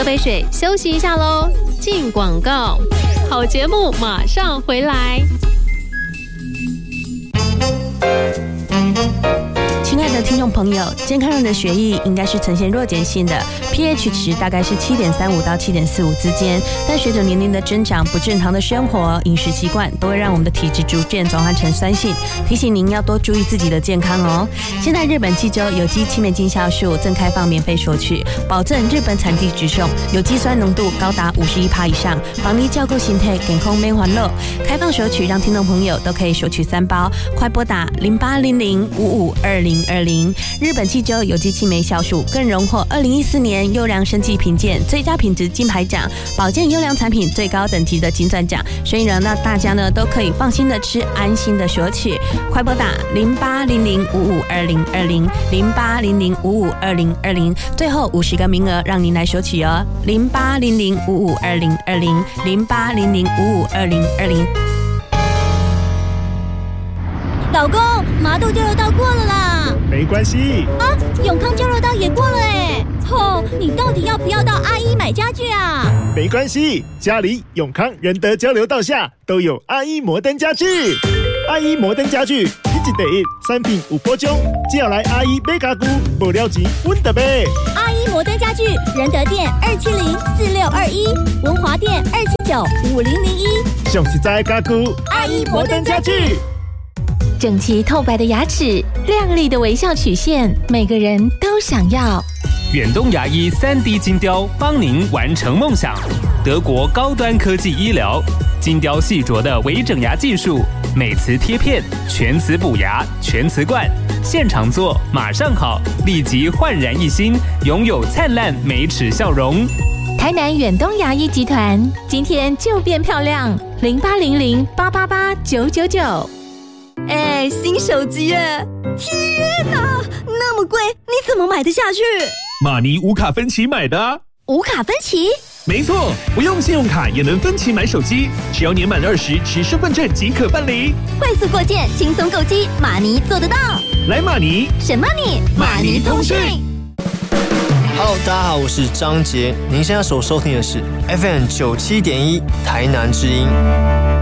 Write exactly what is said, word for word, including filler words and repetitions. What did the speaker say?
喝杯水，休息一下喽。进广告，好节目马上回来。 亲爱的听众朋友，健康人的血液应该是呈现弱碱性的 pH 值大概是 七点三五 到 七点四五 之间，但随着年龄的增长，不正常的生活、饮食习惯都会让我们的体质逐渐转换成酸性，提醒您要多注意自己的健康哦。现在日本济州有机青霉菌酵素正开放免费索取，保证日本产地直送，有机酸浓度高达 百分之五十一 以上，帮你照顾身体健康免烦恼。开放索取，让听众朋友都可以索取三包，快拨打零八零零五五二零二零。日本济州有机青霉酵素更荣获二零一四年优良生技评鉴最佳品质金牌奖，保健优良产品最高等级的金钻奖。所以呢，那大家呢都可以放心的吃，安心的索取。快拨打零八零零五五二零二零零八零零五五二零二零，最后五十个名额让您来索取哦。零八零零五五二零二零零八零零五五二零二零。 老公，麻豆交流道过了啦。 没关系啊，永康交流道也过了哎。吼，你到底要不要到阿一买家具啊？ 没关系，家里永康仁德交流道下都有阿一摩登家具。阿一摩登家具一级第一，产品有保障，只要来阿一买家具，无了钱阮就买。 阿一摩登家具，仁德店二七零四六二一，文华店二七九五零零一。 上实在的家具，阿一摩登家具。 整齐透白的牙齿，亮丽的微笑曲线，每个人都想要。 远东牙医 三 D 金雕帮您完成梦想。德国高端科技医疗，金雕细琢的微整牙技术，美瓷贴片，全瓷补牙，全瓷冠，现场做马上好，立即焕然一新，拥有灿烂美齿笑容。 台南远东牙医集团，今天就变漂亮，零八零零八八八九九九。 哎，新手机耶！天哪，那么贵，你怎么买得下去？ 马尼无卡分期买的啊。 无卡分期？ 没错，不用信用卡也能分期买手机，只要年满二十持身份证即可办理。 快速过件，轻松购机，马尼做得到。 来马尼， 什么你？马尼通讯。 Hello， 大家好，我是张杰，您现在所收听的是 F M 九七点一台南之音。